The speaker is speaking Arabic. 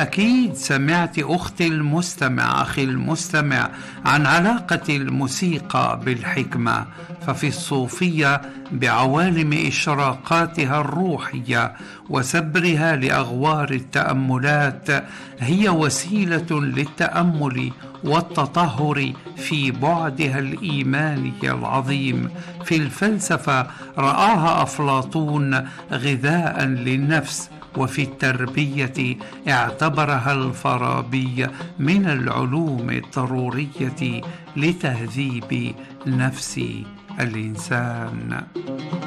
أكيد سمعت أختي المستمع، أخي المستمع، عن علاقة الموسيقى بالحكمة. ففي الصوفية بعوالم إشراقاتها الروحية وسبرها لأغوار التأملات هي وسيلة للتأمل والتطهر في بعدها الإيماني العظيم. في الفلسفة رآها أفلاطون غذاء للنفس، وفي التربية اعتبرها الفارابي من العلوم الضرورية لتهذيب نفس الإنسان.